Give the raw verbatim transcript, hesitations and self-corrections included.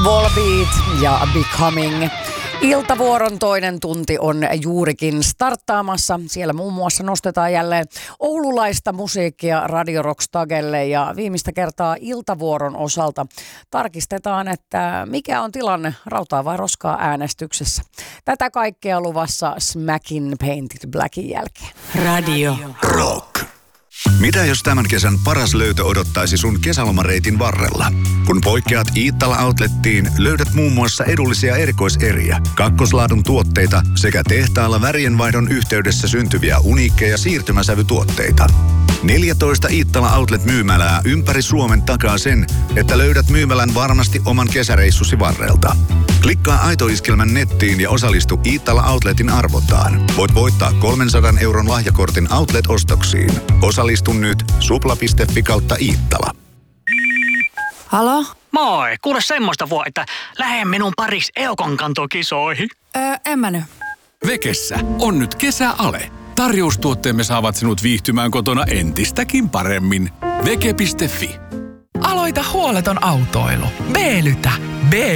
Volbeat ja Becoming. Iltavuoron toinen tunti on juurikin starttaamassa. Siellä muun muassa nostetaan jälleen oululaista musiikkia Radio Rockstagelle ja viimeistä kertaa iltavuoron osalta tarkistetaan, että mikä on tilanne rautaa vai roskaa äänestyksessä. Tätä kaikkea luvassa Smackin Painted Blackin jälkeen. Radio Rock. Mitä jos tämän kesän paras löytö odottaisi sun kesälomareitin varrella? Kun poikkeat Iittala Outlettiin, löydät muun muassa edullisia erikoiseriä, kakkoslaadun tuotteita sekä tehtaalla värienvaihdon yhteydessä syntyviä uniikkeja siirtymäsävytuotteita. neljätoista Iittala Outlet-myymälää ympäri Suomen takaa sen, että löydät myymälän varmasti oman kesäreissusi varrelta. Klikkaa Aito-iskelmän nettiin ja osallistu Iittala Outletin arvontaan. Voit voittaa kolmensadan euron lahjakortin Outlet-ostoksiin. Osallistu nyt supla piste fi kautta Iittala. Halo? Moi, kuule semmoista vuo, että lähde minun paris Eukon-kantokisoihin. Öö, en mä nyt. Vekessä on nyt kesäale. Tarjoustuotteemme saavat sinut viihtymään kotona entistäkin paremmin. Veke piste fi. Aloita huoleton autoilu. B-lytä. B